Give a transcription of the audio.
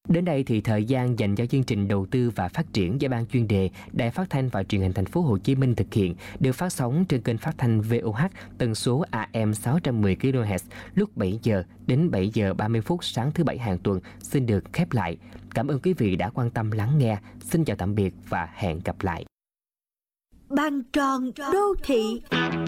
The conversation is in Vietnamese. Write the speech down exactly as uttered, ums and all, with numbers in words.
Đến đây thì thời gian dành cho chương trình đầu tư và phát triển do Ban chuyên đề Đài Phát thanh và Truyền hình Thành phố Hồ Chí Minh thực hiện được phát sóng trên kênh phát thanh vê o hát tần số a em sáu trăm mười ki lô héc lúc bảy giờ đến bảy giờ ba mươi phút sáng thứ bảy hàng tuần xin được khép lại. Cảm ơn quý vị đã quan tâm lắng nghe. Xin chào tạm biệt và hẹn gặp lại. Ban tròn đô thị.